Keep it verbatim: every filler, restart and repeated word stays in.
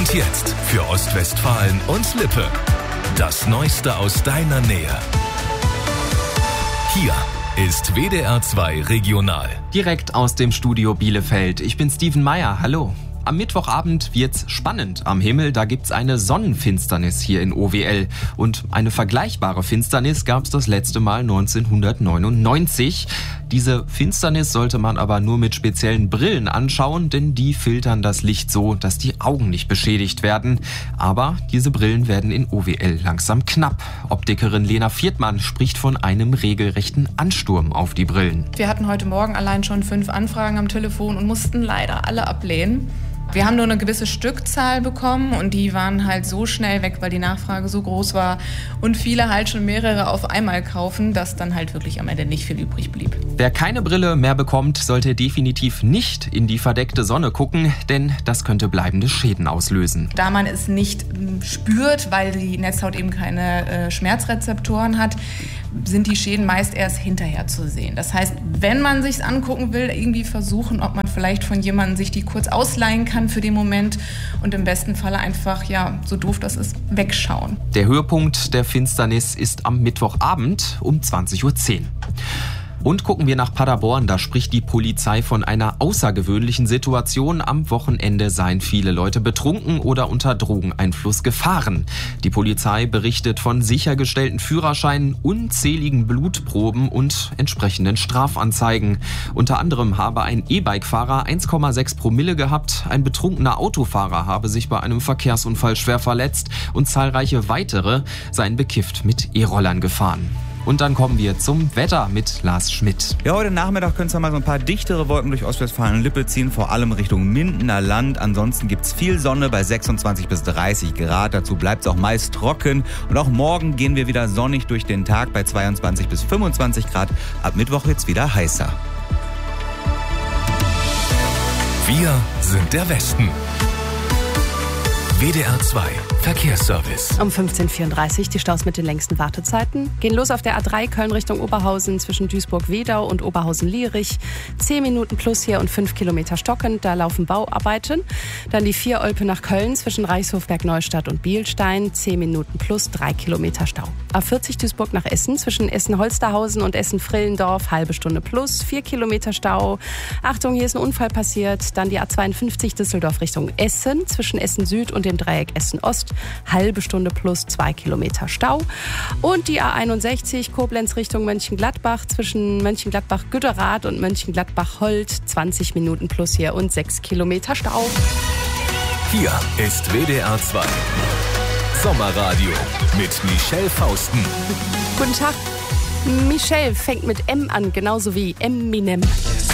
Und jetzt für Ostwestfalen und Lippe. Das Neueste aus deiner Nähe. Hier ist W D R zwei Regional. Direkt aus dem Studio Bielefeld. Ich bin Steven Meyer. Hallo. Am Mittwochabend wird's spannend. Am Himmel, da gibt's eine Sonnenfinsternis hier in O W L. Und eine vergleichbare Finsternis gab's das letzte Mal neunzehnhundertneunundneunzig. Diese Finsternis sollte man aber nur mit speziellen Brillen anschauen, denn die filtern das Licht so, dass die Augen nicht beschädigt werden. Aber diese Brillen werden in O W L langsam knapp. Optikerin Lena Viertmann spricht von einem regelrechten Ansturm auf die Brillen. Wir hatten heute Morgen allein schon fünf Anfragen am Telefon und mussten leider alle ablehnen. Wir haben nur eine gewisse Stückzahl bekommen und die waren halt so schnell weg, weil die Nachfrage so groß war und viele halt schon mehrere auf einmal kaufen, dass dann halt wirklich am Ende nicht viel übrig blieb. Wer keine Brille mehr bekommt, sollte definitiv nicht in die verdeckte Sonne gucken, denn das könnte bleibende Schäden auslösen. Da man es nicht spürt, weil die Netzhaut eben keine äh, Schmerzrezeptoren hat, sind die Schäden meist erst hinterher zu sehen. Das heißt, wenn man sich's angucken will, irgendwie versuchen, ob man vielleicht von jemandem sich die kurz ausleihen kann für den Moment und im besten Falle einfach, ja, so doof das ist, wegschauen. Der Höhepunkt der Finsternis ist am Mittwochabend um zwanzig Uhr zehn. Und gucken wir nach Paderborn, da spricht die Polizei von einer außergewöhnlichen Situation. Am Wochenende seien viele Leute betrunken oder unter Drogeneinfluss gefahren. Die Polizei berichtet von sichergestellten Führerscheinen, unzähligen Blutproben und entsprechenden Strafanzeigen. Unter anderem habe ein E-Bike-Fahrer eins Komma sechs Promille gehabt, ein betrunkener Autofahrer habe sich bei einem Verkehrsunfall schwer verletzt und zahlreiche weitere seien bekifft mit E-Rollern gefahren. Und dann kommen wir zum Wetter mit Lars Schmidt. Ja, heute Nachmittag können es mal so ein paar dichtere Wolken durch Ostwestfalen und Lippe ziehen, vor allem Richtung Mindener Land. Ansonsten gibt es viel Sonne bei sechsundzwanzig bis dreißig Grad. Dazu bleibt es auch meist trocken. Und auch morgen gehen wir wieder sonnig durch den Tag bei zweiundzwanzig bis fünfundzwanzig Grad. Ab Mittwoch wird's wieder heißer. Wir sind der Westen. W D R zwei Verkehrsservice. Um fünfzehn Uhr vierunddreißig die Staus mit den längsten Wartezeiten. Gehen los auf der A drei Köln Richtung Oberhausen zwischen Duisburg-Wedau und Oberhausen-Lierich. zehn Minuten plus hier und fünf Kilometer stockend, da laufen Bauarbeiten. Dann die vier Olpe nach Köln zwischen Reichshofberg-Neustadt und Bielstein. zehn Minuten plus drei Kilometer Stau. A vierzig Duisburg nach Essen zwischen Essen-Holsterhausen und Essen-Frillendorf. Halbe Stunde plus, vier Kilometer Stau. Achtung, hier ist ein Unfall passiert. Dann die A zweiundfünfzig Düsseldorf Richtung Essen zwischen Essen-Süd und dem Dreieck Essen-Ost. Halbe Stunde plus zwei Kilometer Stau. Und die A einundsechzig Koblenz Richtung Mönchengladbach zwischen Mönchengladbach-Gütterath und Mönchengladbach-Holt. zwanzig Minuten plus hier und sechs Kilometer Stau. Hier ist W D R zwei Sommerradio mit Michelle Fausten. Guten Tag. Michelle fängt mit M an, genauso wie Eminem.